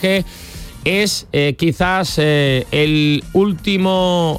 fichaje es quizás el último,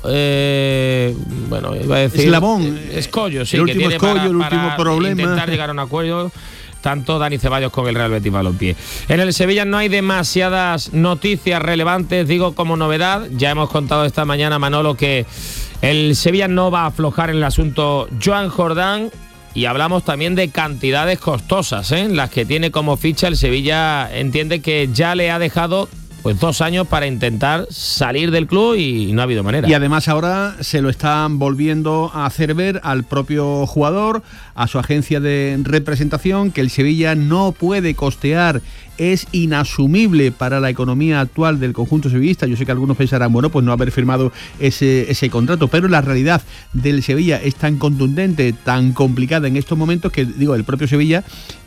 iba a decir... eslabón. Escollo, sí. El que último tiene escollo, el último problema. Intentar llegar a un acuerdo, tanto Dani Ceballos con el Real Betis Balompié. En el Sevilla no hay demasiadas noticias relevantes, digo como novedad. Ya hemos contado esta mañana, Manolo, que el Sevilla no va a aflojar en el asunto Joan Jordán. Y hablamos también de cantidades costosas, las que tiene como ficha. El Sevilla entiende que ya le ha dejado 2 años para intentar salir del club y no ha habido manera. Y además ahora se lo están volviendo a hacer ver al propio jugador, a su agencia de representación, que el Sevilla no puede costear, es inasumible para la economía actual del conjunto sevillista. Yo sé que algunos pensarán, pues no haber firmado ese contrato, pero la realidad del Sevilla es tan contundente, tan complicada en estos momentos que, el propio Sevilla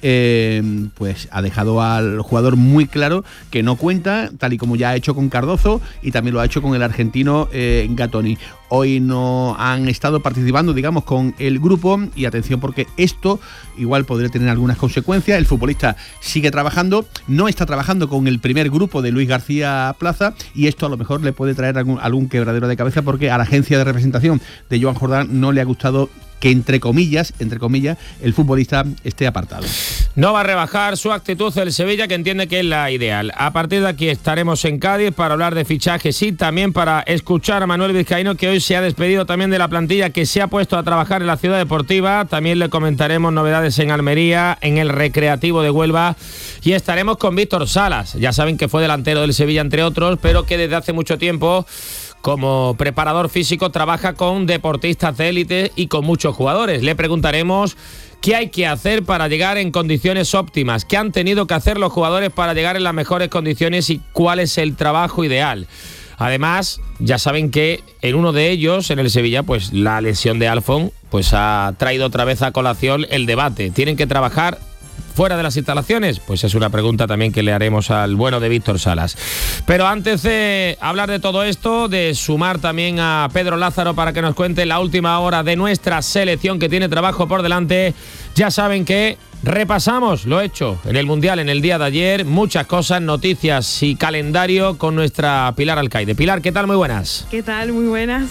pues ha dejado al jugador muy claro que no cuenta, tal y como ya ha hecho con Cardozo y también lo ha hecho con el argentino Gattoni. Hoy no han estado participando, con el grupo, y atención porque esto igual podría tener algunas consecuencias. El futbolista sigue trabajando, no está trabajando con el primer grupo de Luis García Plaza, y esto a lo mejor le puede traer algún quebradero de cabeza, porque a la agencia de representación de Joan Jordán no le ha gustado que entre comillas, el futbolista esté apartado. No va a rebajar su actitud el Sevilla, que entiende que es la ideal. A partir de aquí estaremos en Cádiz para hablar de fichajes y también para escuchar a Manuel Vizcaíno, que hoy se ha despedido también de la plantilla que se ha puesto a trabajar en la Ciudad Deportiva. También le comentaremos novedades en Almería, en el Recreativo de Huelva, y estaremos con Víctor Salas. Ya saben que fue delantero del Sevilla, entre otros, pero que desde hace mucho tiempo, como preparador físico, trabaja con deportistas de élite y con muchos jugadores. Le preguntaremos qué hay que hacer para llegar en condiciones óptimas, qué han tenido que hacer los jugadores para llegar en las mejores condiciones y cuál es el trabajo ideal. Además, ya saben que en uno de ellos, en el Sevilla, pues la lesión de Alfon ha traído otra vez a colación el debate. ¿Tienen que trabajar fuera de las instalaciones? Pues es una pregunta también que le haremos al bueno de Víctor Salas. Pero antes de hablar de todo esto, de sumar también a Pedro Lázaro para que nos cuente la última hora de nuestra selección, que tiene trabajo por delante, ya saben que repasamos lo hecho en el Mundial en el día de ayer, muchas cosas, noticias y calendario con nuestra Pilar Alcaide. Pilar, ¿qué tal? Muy buenas. ¿Qué tal? Muy buenas.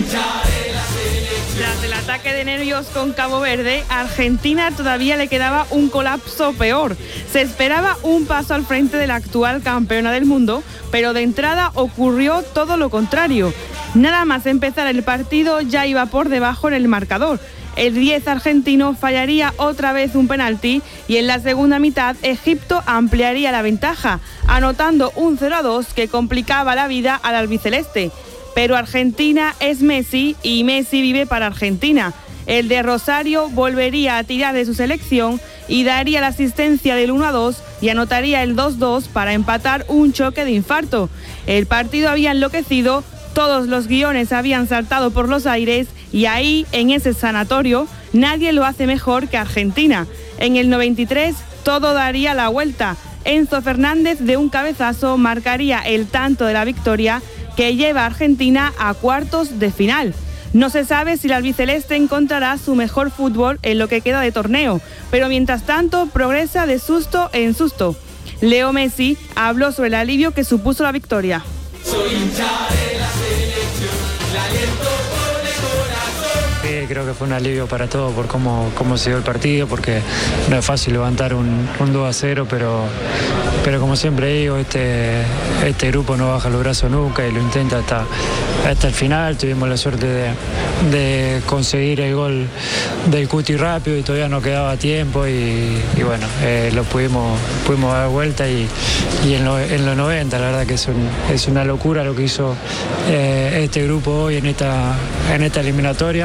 Tras el ataque de nervios con Cabo Verde, a Argentina todavía le quedaba un colapso peor. Se esperaba un paso al frente de la actual campeona del mundo, pero de entrada ocurrió todo lo contrario. Nada más empezar el partido ya iba por debajo en el marcador. El 10 argentino fallaría otra vez un penalti y en la segunda mitad Egipto ampliaría la ventaja, anotando un 0-2 que complicaba la vida al albiceleste. Pero Argentina es Messi y Messi vive para Argentina. El de Rosario volvería a tirar de su selección y daría la asistencia del 1-2 y anotaría el 2-2 para empatar un choque de infarto. El partido había enloquecido, todos los guiones habían saltado por los aires y ahí, en ese sanatorio, nadie lo hace mejor que Argentina. En el 93 todo daría la vuelta. Enzo Fernández de un cabezazo marcaría el tanto de la victoria que lleva a Argentina a cuartos de final. No se sabe si la albiceleste encontrará su mejor fútbol en lo que queda de torneo, pero mientras tanto progresa de susto en susto. Leo Messi habló sobre el alivio que supuso la victoria. Soy hincha de la selección, la aliento por el corazón. Sí, creo que fue un alivio para todos por cómo se dio el partido, porque no es fácil levantar un 2-0, pero como siempre digo, este grupo no baja los brazos nunca y lo intenta hasta el final. Tuvimos la suerte de conseguir el gol del Cuti rápido y todavía no quedaba tiempo y bueno, lo pudimos dar vuelta y en los 90 la verdad que es una locura lo que hizo este grupo hoy en esta eliminatoria.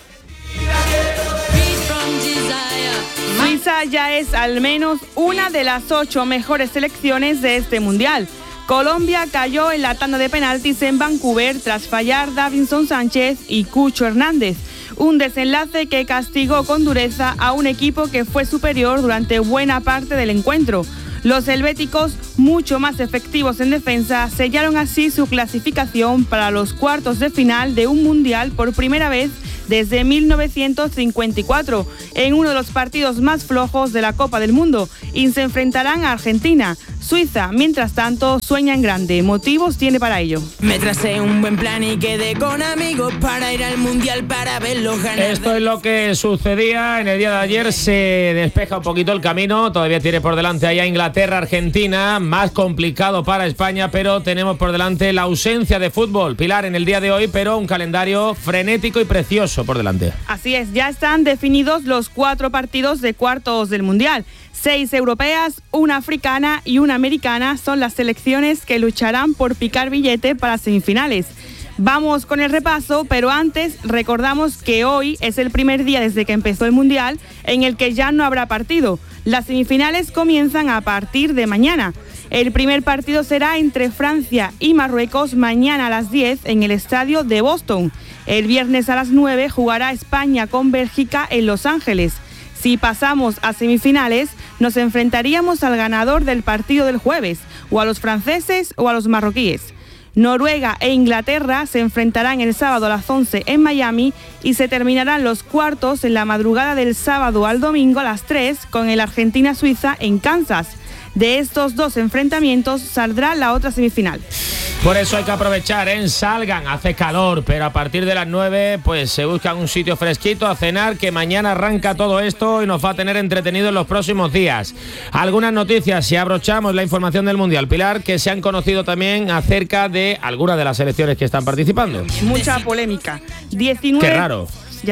Suiza ya es al menos una de las 8 mejores selecciones de este mundial. Colombia cayó en la tanda de penaltis en Vancouver tras fallar Davinson Sánchez y Cucho Hernández. Un desenlace que castigó con dureza a un equipo que fue superior durante buena parte del encuentro. Los helvéticos, mucho más efectivos en defensa, sellaron así su clasificación para los cuartos de final de un mundial por primera vez desde 1954, en uno de los partidos más flojos de la Copa del Mundo, y se enfrentarán a Argentina. Suiza, mientras tanto, sueña en grande. ¿Motivos tiene para ello? Me tracé un buen plan y quedé con amigos para ir al Mundial para verlos ganar. Esto es lo que sucedía en el día de ayer. Se despeja un poquito el camino. Todavía tiene por delante allá Inglaterra, Argentina. Más complicado para España, pero tenemos por delante la ausencia de fútbol, Pilar, en el día de hoy, pero un calendario frenético y precioso por delante. Así es, ya están definidos los 4 partidos de cuartos del Mundial. 6 europeas, una africana y una americana son las selecciones que lucharán por picar billete para semifinales. Vamos con el repaso, pero antes recordamos que hoy es el primer día desde que empezó el Mundial en el que ya no habrá partido. Las semifinales comienzan a partir de mañana. El primer partido será entre Francia y Marruecos mañana a las 10 en el estadio de Boston. El viernes a las 9 jugará España con Bélgica en Los Ángeles. Si pasamos a semifinales, nos enfrentaríamos al ganador del partido del jueves, o a los franceses o a los marroquíes. Noruega e Inglaterra se enfrentarán el sábado a las 11 en Miami y se terminarán los cuartos en la madrugada del sábado al domingo a las 3 con el Argentina-Suiza en Kansas. De estos 2 enfrentamientos saldrá la otra semifinal. Por eso hay que aprovechar, salgan, hace calor, pero a partir de las 9 pues se buscan un sitio fresquito a cenar, que mañana arranca todo esto y nos va a tener entretenidos en los próximos días. Algunas noticias, si abrochamos la información del Mundial, Pilar, que se han conocido también acerca de algunas de las selecciones que están participando. Mucha polémica. 19... Qué raro.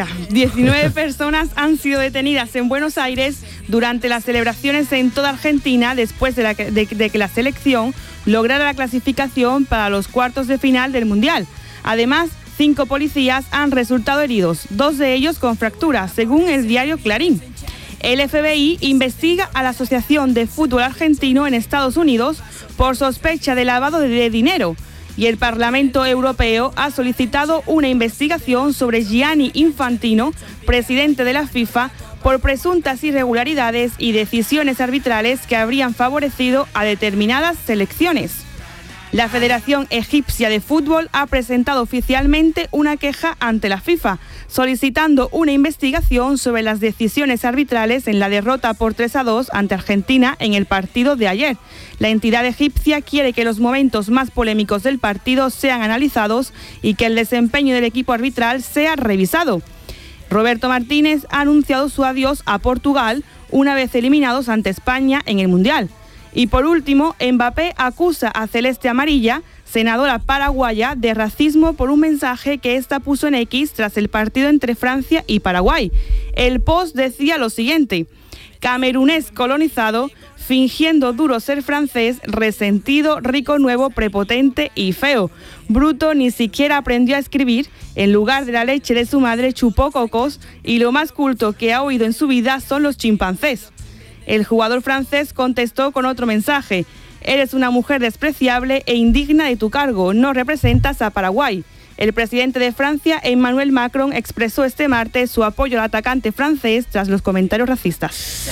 19 personas han sido detenidas en Buenos Aires durante las celebraciones en toda Argentina después de que la selección lograra la clasificación para los cuartos de final del Mundial. Además, 5 policías han resultado heridos, 2 de ellos con fracturas, según el diario Clarín. El FBI investiga a la Asociación de Fútbol Argentino en Estados Unidos por sospecha de lavado de dinero. Y el Parlamento Europeo ha solicitado una investigación sobre Gianni Infantino, presidente de la FIFA, por presuntas irregularidades y decisiones arbitrales que habrían favorecido a determinadas selecciones. La Federación Egipcia de Fútbol ha presentado oficialmente una queja ante la FIFA, solicitando una investigación sobre las decisiones arbitrales en la derrota por 3-2 ante Argentina en el partido de ayer. La entidad egipcia quiere que los momentos más polémicos del partido sean analizados y que el desempeño del equipo arbitral sea revisado. Roberto Martínez ha anunciado su adiós a Portugal una vez eliminados ante España en el Mundial. Y por último, Mbappé acusa a Celeste Amarilla, senadora paraguaya, de racismo por un mensaje que ésta puso en X tras el partido entre Francia y Paraguay. El post decía lo siguiente: camerunés colonizado, fingiendo duro ser francés, resentido, rico, nuevo, prepotente y feo. Bruto ni siquiera aprendió a escribir, en lugar de la leche de su madre chupó cocos y lo más culto que ha oído en su vida son los chimpancés. El jugador francés contestó con otro mensaje: eres una mujer despreciable e indigna de tu cargo, no representas a Paraguay. El presidente de Francia, Emmanuel Macron, expresó este martes su apoyo al atacante francés tras los comentarios racistas.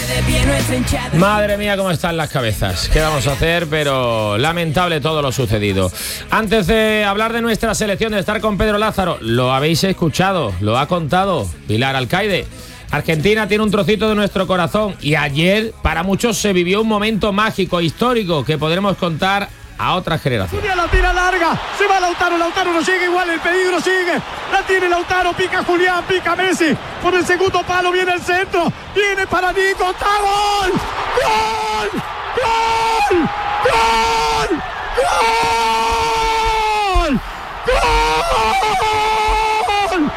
Madre mía, cómo están las cabezas. ¿Qué vamos a hacer? Pero lamentable todo lo sucedido. Antes de hablar de nuestra selección, de estar con Pedro Lázaro, lo habéis escuchado, lo ha contado Pilar Alcaide. Argentina tiene un trocito de nuestro corazón y ayer para muchos se vivió un momento mágico, histórico, que podremos contar a otra generación. Julián la tira larga, se va Lautaro no llega igual, el peligro sigue, la tiene Lautaro, pica Julián, pica Messi, por el segundo palo viene el centro, viene para Nico, ¡está gol! ¡Gol! ¡Gol! ¡Gol! ¡Gol! ¡Gol!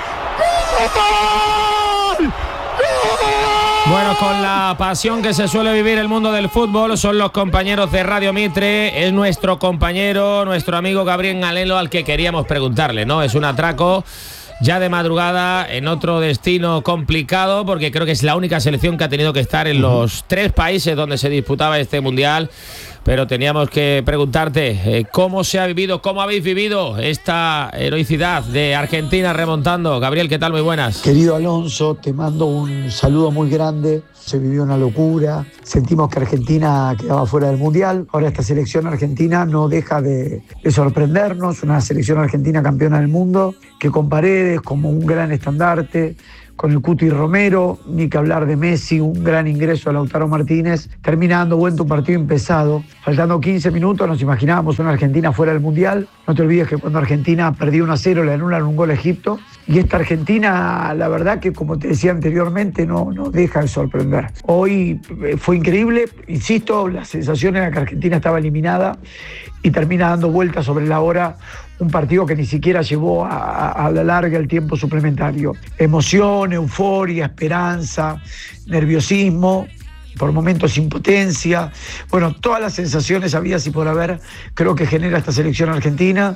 ¡Gol! Bueno, con la pasión que se suele vivir el mundo del fútbol, son los compañeros de Radio Mitre. Es nuestro compañero, nuestro amigo Gabriel Galeno, al que queríamos preguntarle, ¿no? Es un atraco ya de madrugada en otro destino complicado, porque creo que es la única selección que ha tenido que estar en los 3 países donde se disputaba este Mundial. Pero teníamos que preguntarte cómo se ha vivido, cómo habéis vivido esta heroicidad de Argentina remontando. Gabriel, ¿qué tal? Muy buenas. Querido Alonso, te mando un saludo muy grande. Se vivió una locura, sentimos que Argentina quedaba fuera del Mundial. Ahora esta selección argentina no deja de sorprendernos, una selección argentina campeona del mundo, que con Paredes como un gran estandarte, con el Cuti Romero, ni que hablar de Messi, un gran ingreso de Lautaro Martínez, termina dando vuelta un partido empezado. Faltando 15 minutos nos imaginábamos una Argentina fuera del Mundial. No te olvides que cuando Argentina perdió 1-0 le anulan un gol a Egipto. Y esta Argentina, la verdad que como te decía anteriormente, no deja de sorprender. Hoy fue increíble, insisto, la sensación era que Argentina estaba eliminada y termina dando vueltas sobre la hora un partido que ni siquiera llevó a la larga el tiempo suplementario. Emoción, euforia, esperanza, nerviosismo, por momentos impotencia. Bueno, todas las sensaciones habidas y por haber creo que genera esta selección argentina,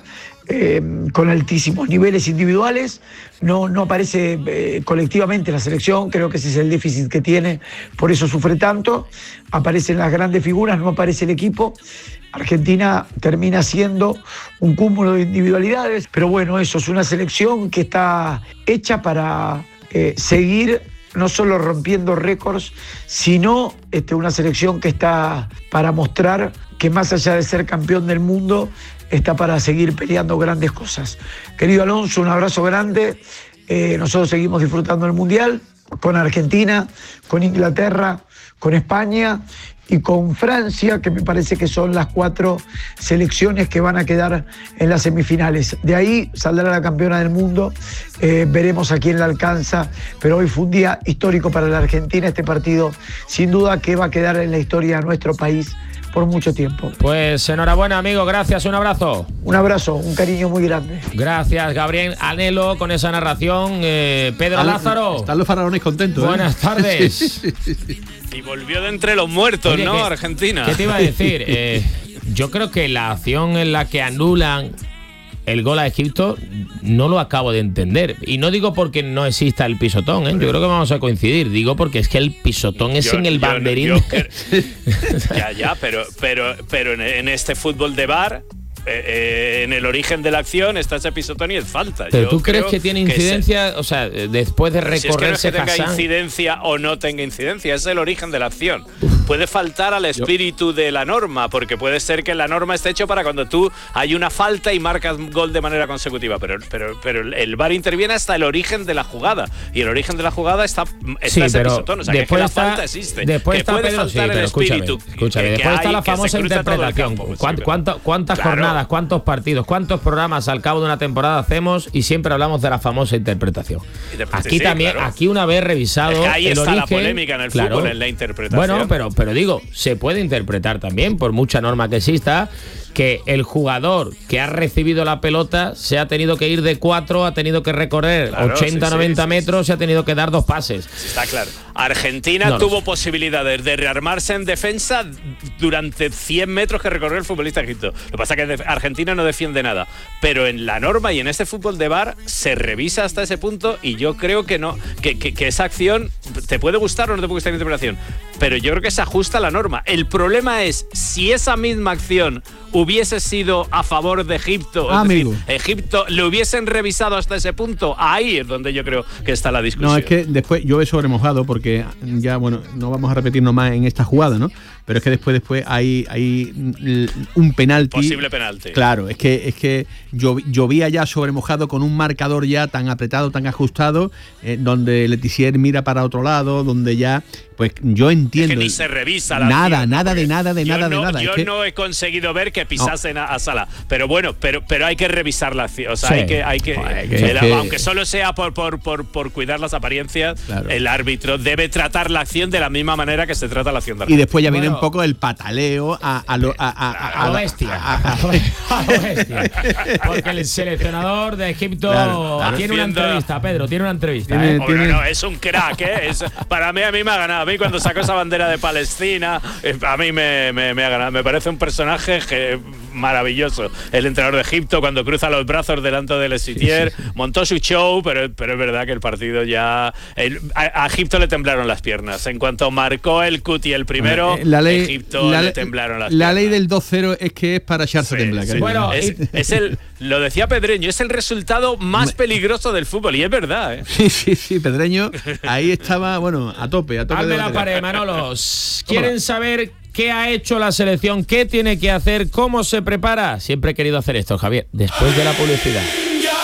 con altísimos niveles individuales. No aparece colectivamente la selección, creo que ese es el déficit que tiene, por eso sufre tanto. Aparecen las grandes figuras, no aparece el equipo. Argentina termina siendo un cúmulo de individualidades, pero bueno, eso es una selección que está hecha para seguir no solo rompiendo récords, sino una selección que está para mostrar que más allá de ser campeón del mundo, está para seguir peleando grandes cosas. Querido Alonso, un abrazo grande. Nosotros seguimos disfrutando del Mundial con Argentina, con Inglaterra, con España y con Francia, que me parece que son las 4 selecciones que van a quedar en las semifinales. De ahí saldrá la campeona del mundo, veremos a quién la alcanza, pero hoy fue un día histórico para la Argentina, este partido sin duda que va a quedar en la historia de nuestro país por mucho tiempo. Pues enhorabuena, amigo, gracias, un abrazo. Un abrazo, un cariño muy grande. Gracias, Gabriel Anhelo, con esa narración. Pedro Lázaro. Están los faraones contentos. Buenas tardes. Y volvió de entre los muertos. Oye, ¿no? Argentina. ¿Qué te iba a decir? Yo creo que la acción en la que anulan el gol a Egipto no lo acabo de entender. Y no digo porque no exista el pisotón, ¿eh? Yo creo que vamos a coincidir. Digo porque es que el pisotón es en el banderín. Pero en este fútbol de VAR, en el origen de la acción está ese pisotón y es falta. ¿Pero tú crees que tiene incidencia? O sea, después de recorrerse si es que no es que tenga incidencia o no tenga incidencia, es el origen de la acción. Puede faltar al espíritu de la norma, porque puede ser que la norma esté hecho para cuando tú hay una falta y marcas gol de manera consecutiva, pero el VAR interviene hasta el origen de la jugada, y el origen de la jugada está ese pisotón, o sea, que la falta existe. Después que está puede Pedro, faltar el espíritu. Escúchame, después está la famosa interpretación. ¿Cuántas jornadas, cuántos partidos, cuántos programas al cabo de una temporada hacemos y siempre hablamos de la famosa interpretación? Aquí también, claro. Aquí una vez revisado es que ahí el está origen, la polémica en el fútbol, en la interpretación. Bueno, pero digo, se puede interpretar también, por mucha norma que exista, que el jugador que ha recibido la pelota se ha tenido que ir de 4, ha tenido que recorrer 80-90 metros, se ha tenido que dar 2 pases. Está claro. Argentina tuvo posibilidades de rearmarse en defensa durante 100 metros que recorrió el futbolista egipcio. Lo que pasa es que Argentina no defiende nada, pero en la norma y en este fútbol de VAR se revisa hasta ese punto, y yo creo que no, que esa acción te puede gustar o no te puede gustar la interpretación, pero yo creo que se ajusta a la norma. El problema es si esa misma acción hubiese sido a favor de Egipto, es decir, Egipto lo hubiesen revisado hasta ese punto, ahí es donde yo creo que está la discusión. No, es que después yo he sobremojado porque ya, bueno, no vamos a repetirnos más en esta jugada, ¿no? Pero es que después hay un penalti. Posible penalti. Claro, es que llovía ya sobremojado con un marcador ya tan apretado, tan ajustado, donde Letizier mira para otro lado, donde ya, pues yo entiendo. Es que ni se revisa la nada, acción, nada de nada. Yo no he conseguido ver que pisasen a Salah, pero bueno, pero hay que revisar la acción, o sea, hay que aunque solo sea por cuidar las apariencias, claro. El árbitro debe tratar la acción de la misma manera que se trata la acción de Argentina. Y después ya viene un poco el pataleo a lo bestia. Porque el seleccionador de Egipto tiene una entrevista, Pedro, tiene una entrevista. No, es un crack, ¿eh? Para mí, a mí me ha ganado. A mí cuando sacó esa bandera de Palestina, a mí me ha ganado. Me parece un personaje maravilloso. El entrenador de Egipto, cuando cruza los brazos delante del Letizier, montó su show, pero es verdad que el partido ya... A Egipto le temblaron las piernas. En cuanto marcó el Cuti el primero, Egipto le temblaron las piernas. La ley del 2-0 es que es para echarse a temblar. Sí. Bueno, lo decía Pedreño, es el resultado más peligroso del fútbol, y es verdad, ¿eh? Sí, Pedreño ahí estaba, bueno, a tope. Hazme la pared, Manolos. ¿Quieren saber qué ha hecho la selección? ¿Qué tiene que hacer? ¿Cómo se prepara? Siempre he querido hacer esto, Javier, después de la publicidad.